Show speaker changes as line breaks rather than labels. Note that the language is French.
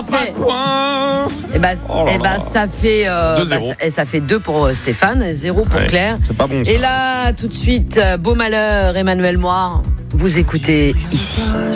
Ça fait 2 pour Stéphane, 0 pour Claire.
C'est pas bon ça.
Et là, tout de suite, Beau Malheur, Emmanuel Moir, vous écoutez ici.